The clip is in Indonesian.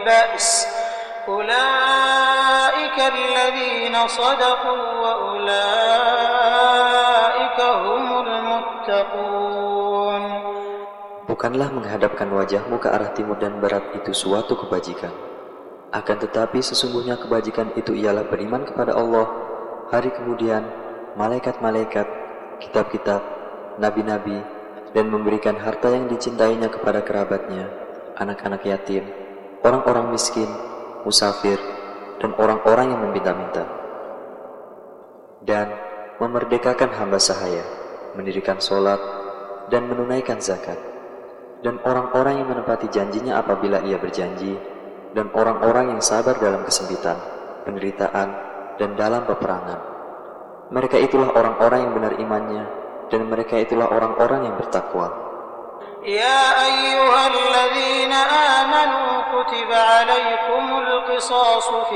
البأس أولئك الذين صدقوا وأولئك هم المتقون. Bukanlah menghadapkan wajahmu ke arah timur dan barat itu suatu kebajikan. Akan tetapi sesungguhnya kebajikan itu ialah beriman kepada Allah, hari kemudian, malaikat-malaikat, kitab-kitab, nabi-nabi, dan memberikan harta yang dicintainya kepada kerabatnya, anak-anak yatim, orang-orang miskin, musafir, dan orang-orang yang meminta-minta. Dan memerdekakan hamba sahaya, mendirikan sholat, dan menunaikan zakat. Dan orang-orang yang menepati janjinya apabila ia berjanji, dan orang-orang yang sabar dalam kesempitan, penderitaan, dan dalam peperangan. Mereka itulah orang-orang yang benar imannya, dan mereka itulah orang-orang yang bertakwa. Ya ayyuhalladzina amanu kutiba alaikumul qisasu